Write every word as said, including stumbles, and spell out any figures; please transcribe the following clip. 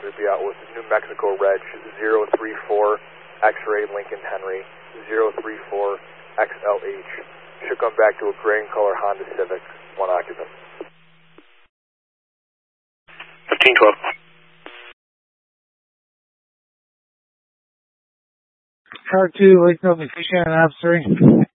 going to be out with New Mexico Reg zero three four X-Ray Lincoln Henry zero three four X L H. Should come back to a gray and color Honda Civic, one occupant. fifteen twelve. Car two, Lake Nova Fish and Ops three.